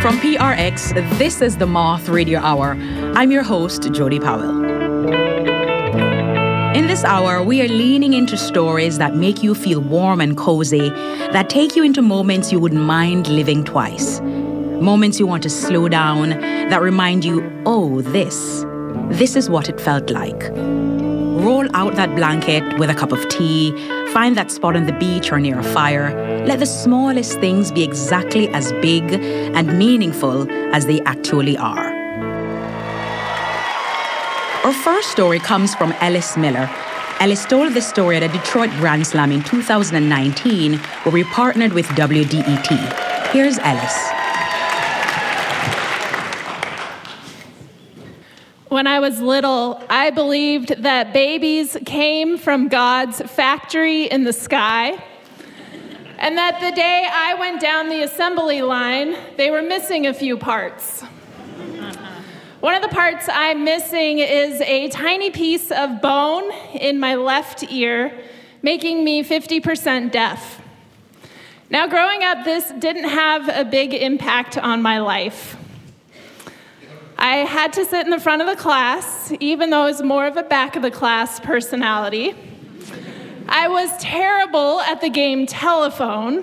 From PRX, this is the Moth Radio Hour. I'm your host, Jody Powell. In this hour, we are leaning into stories that make you feel warm and cozy, that take you into moments you wouldn't mind living twice. Moments you want to slow down, that remind you, oh, this is what it felt like. Roll out that blanket with a cup of tea, find that spot on the beach or near a fire. Let the smallest things be exactly as big and meaningful as they actually are. Our first story comes from Ellis Miller. Ellis told this story at a Detroit Grand Slam in 2019, where we partnered with WDET. Here's Ellis. When I was little, I believed that babies came from God's factory in the sky, and that the day I went down the assembly line, they were missing a few parts. One of the parts I'm missing is a tiny piece of bone in my left ear, making me 50% deaf. Now, growing up, this didn't have a big impact on my life. I had to sit in the front of the class, even though I was more of a back of the class personality. I was terrible at the game telephone.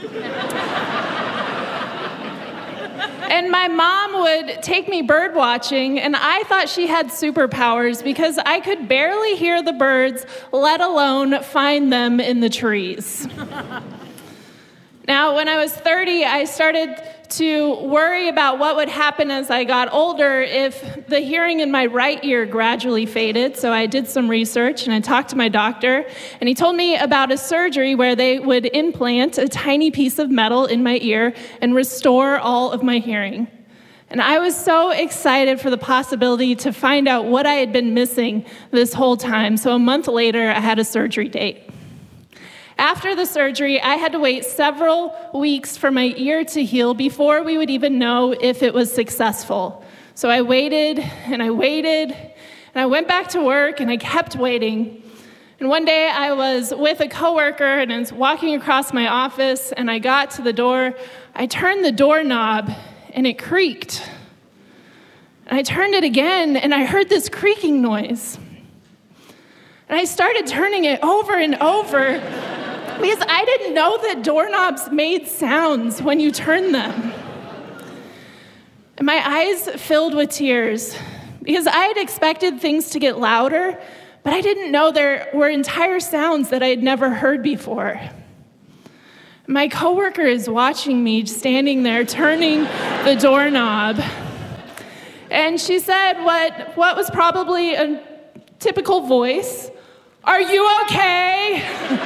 And my mom would take me bird watching, and I thought she had superpowers because I could barely hear the birds, let alone find them in the trees. Now, when I was 30, I started to worry about what would happen as I got older if the hearing in my right ear gradually faded. So I did some research and I talked to my doctor, and he told me about a surgery where they would implant a tiny piece of metal in my ear and restore all of my hearing. And I was so excited for the possibility to find out what I had been missing this whole time. So a month later, I had a surgery date. After the surgery, I had to wait several weeks for my ear to heal before we would even know if it was successful. So I waited, and I waited, and I went back to work, and I kept waiting. And one day I was with a coworker, and I was walking across my office, and I got to the door. I turned the doorknob, and it creaked. And I turned it again, and I heard this creaking noise. And I started turning it over and over because I didn't know that doorknobs made sounds when you turn them. And my eyes filled with tears because I had expected things to get louder, but I didn't know there were entire sounds that I had never heard before. My coworker is watching me standing there turning the doorknob. And she said what was probably a typical voice, "Are you okay?"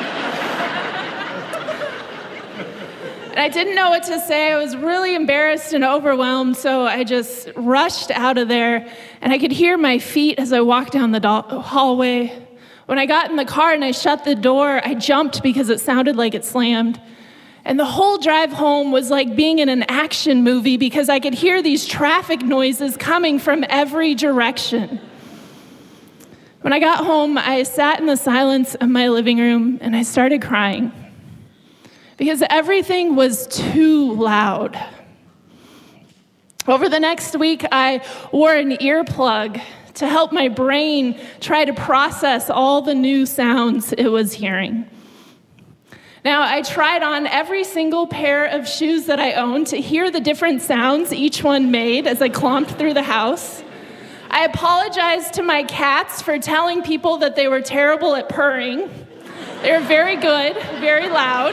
And I didn't know what to say. I was really embarrassed and overwhelmed, so I just rushed out of there, and I could hear my feet as I walked down the hallway. When I got in the car and I shut the door, I jumped because it sounded like it slammed. And the whole drive home was like being in an action movie because I could hear these traffic noises coming from every direction. When I got home, I sat in the silence of my living room and I started crying because everything was too loud. Over the next week, I wore an earplug to help my brain try to process all the new sounds it was hearing. Now, I tried on every single pair of shoes that I owned to hear the different sounds each one made as I clomped through the house. I apologized to my cats for telling people that they were terrible at purring. They were very good, very loud.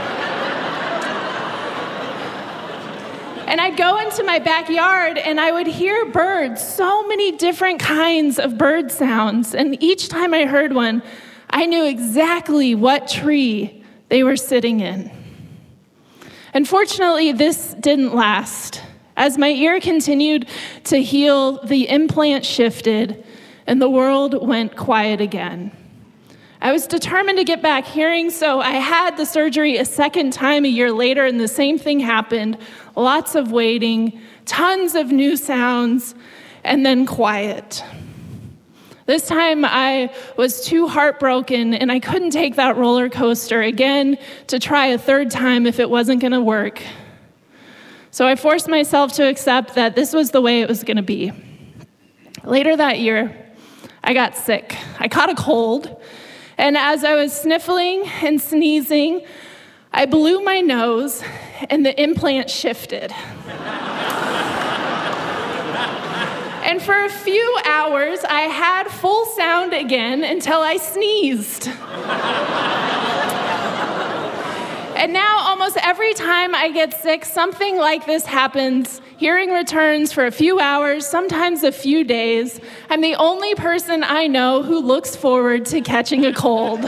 And I'd go into my backyard and I would hear birds, so many different kinds of bird sounds. And each time I heard one, I knew exactly what tree they were sitting in. Unfortunately, this didn't last. As my ear continued to heal, the implant shifted and the world went quiet again. I was determined to get back hearing, so I had the surgery a second time a year later, and the same thing happened. Lots of waiting, tons of new sounds, and then quiet. This time I was too heartbroken, and I couldn't take that roller coaster again to try a third time if it wasn't going to work. So I forced myself to accept that this was the way it was going to be. Later that year, I got sick. I caught a cold, and as I was sniffling and sneezing, I blew my nose, and the implant shifted. And for a few hours, I had full sound again until I sneezed. And now, almost every time I get sick, something like this happens. Hearing returns for a few hours, sometimes a few days. I'm the only person I know who looks forward to catching a cold.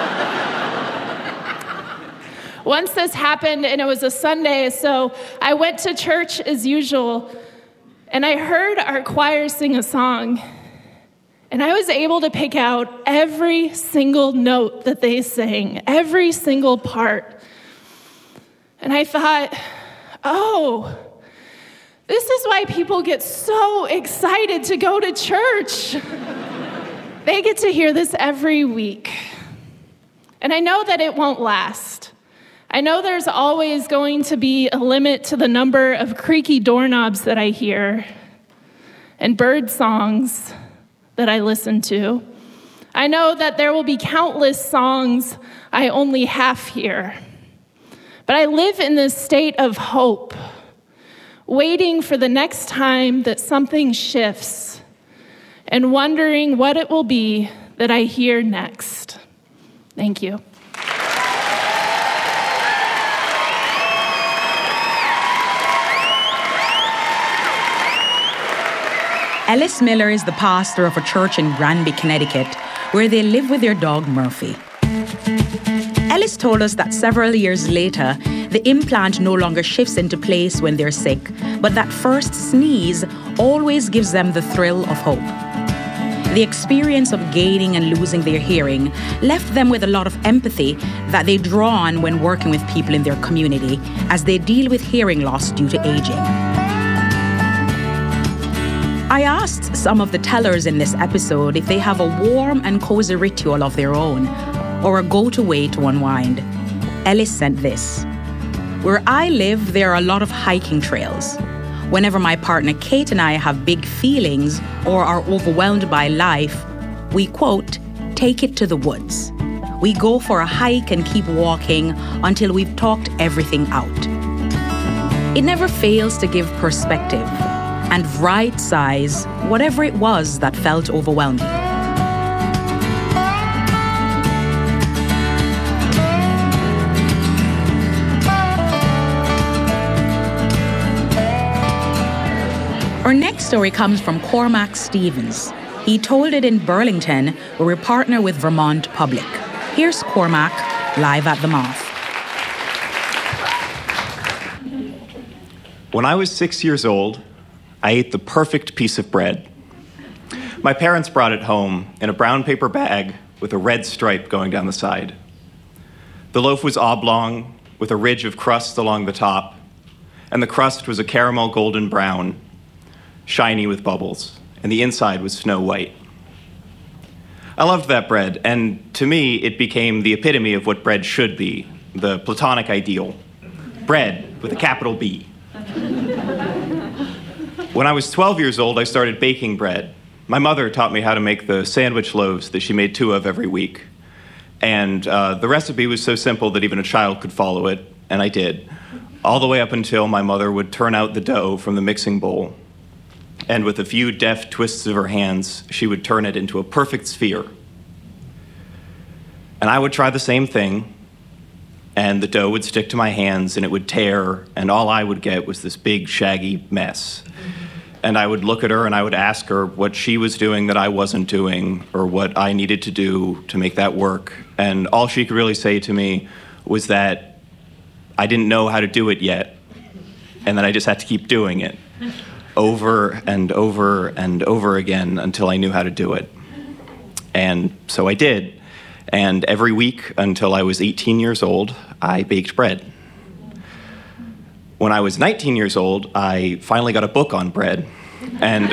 Once this happened, and it was a Sunday, so I went to church as usual, and I heard our choir sing a song, and I was able to pick out every single note that they sang, every single part. And I thought, oh, this is why people get so excited to go to church. They get to hear this every week. And I know that it won't last. I know there's always going to be a limit to the number of creaky doorknobs that I hear and bird songs that I listen to. I know that there will be countless songs I only half hear. But I live in this state of hope, waiting for the next time that something shifts and wondering what it will be that I hear next. Thank you. Ellis Miller is the pastor of a church in Granby, Connecticut, where they live with their dog, Murphy. Ellis told us that several years later, the implant no longer shifts into place when they're sick, but that first sneeze always gives them the thrill of hope. The experience of gaining and losing their hearing left them with a lot of empathy that they draw on when working with people in their community as they deal with hearing loss due to aging. I asked some of the tellers in this episode if they have a warm and cozy ritual of their own, or a go-to way to unwind. Ellis sent this. Where I live, there are a lot of hiking trails. Whenever my partner Kate and I have big feelings or are overwhelmed by life, we, quote, take it to the woods. We go for a hike and keep walking until we've talked everything out. It never fails to give perspective and right size whatever it was that felt overwhelming. Our next story comes from Cormac Stevens. He told it in Burlington, where we partner with Vermont Public. Here's Cormac, live at the Moth. When I was 6 years old, I ate the perfect piece of bread. My parents brought it home in a brown paper bag with a red stripe going down the side. The loaf was oblong, with a ridge of crust along the top, and the crust was a caramel golden brown, shiny with bubbles, and the inside was snow white. I loved that bread, and to me, it became the epitome of what bread should be, the Platonic ideal. Bread with a capital B. When I was 12 years old, I started baking bread. My mother taught me how to make the sandwich loaves that she made 2 of every week. And the recipe was so simple that even a child could follow it, and I did. All the way up until my mother would turn out the dough from the mixing bowl. And with a few deft twists of her hands, she would turn it into a perfect sphere. And I would try the same thing, and the dough would stick to my hands, and it would tear, and all I would get was this big, shaggy mess. And I would look at her, and I would ask her what she was doing that I wasn't doing, or what I needed to do to make that work. And all she could really say to me was that I didn't know how to do it yet, and that I just had to keep doing it. Over and over and over again until I knew how to do it. And so I did. And every week until I was 18 years old, I baked bread. When I was 19 years old, I finally got a book on bread. And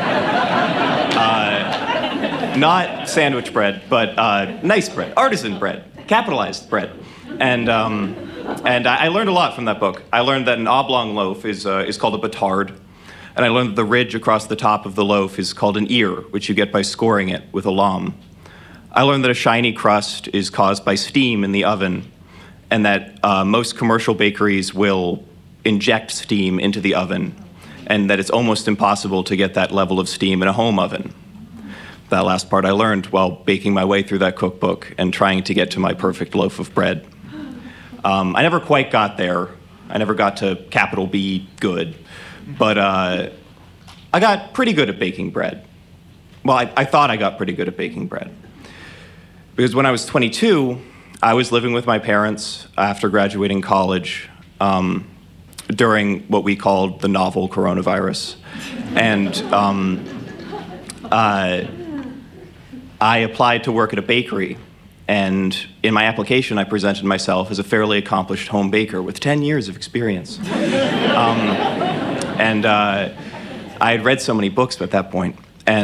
not sandwich bread, but nice bread, artisan bread, capitalized bread. And And I learned a lot from that book. I learned that an oblong loaf is called a batard. And I learned that the ridge across the top of the loaf is called an ear, which you get by scoring it with a lame. I learned that a shiny crust is caused by steam in the oven, and that most commercial bakeries will inject steam into the oven, and that it's almost impossible to get that level of steam in a home oven. That last part I learned while baking my way through that cookbook and trying to get to my perfect loaf of bread. I never quite got there. I never got to capital B good, but I got pretty good at baking bread. Well, I thought I got pretty good at baking bread. Because when I was 22, I was living with my parents after graduating college during what we called the novel coronavirus. And I applied to work at a bakery. And in my application, I presented myself as a fairly accomplished home baker with 10 years of experience. And I had read so many books at that point.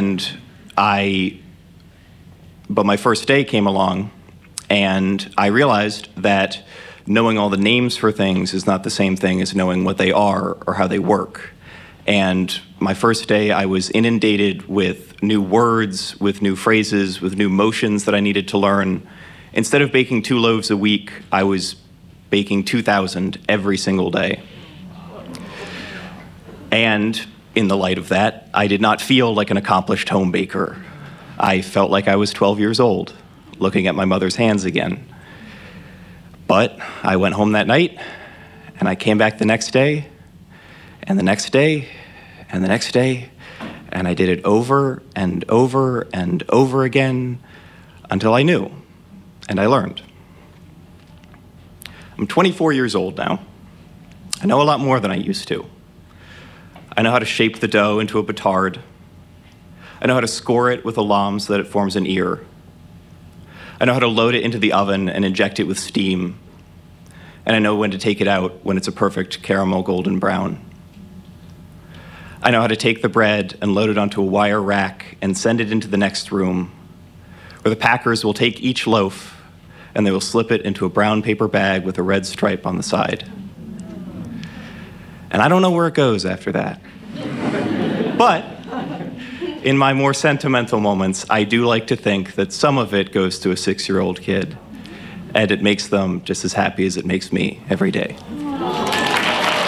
But my first day came along, and I realized that knowing all the names for things is not the same thing as knowing what they are or how they work. And my first day, I was inundated with new words, with new phrases, with new motions that I needed to learn. Instead of baking 2 loaves a week, I was baking 2,000 every single day. And in the light of that, I did not feel like an accomplished home baker. I felt like I was 12 years old, looking at my mother's hands again. But I went home that night, and I came back the next day, and the next day, and the next day, and I did it over and over and over again until I knew, and I learned. I'm 24 years old now. I know a lot more than I used to. I know how to shape the dough into a batard. I know how to score it with a lame so that it forms an ear. I know how to load it into the oven and inject it with steam. And I know when to take it out when it's a perfect caramel golden brown. I know how to take the bread and load it onto a wire rack and send it into the next room, where the packers will take each loaf and they will slip it into a brown paper bag with a red stripe on the side. And I don't know where it goes after that. But in my more sentimental moments, I do like to think that some of it goes to a 6-year-old kid, and it makes them just as happy as it makes me every day.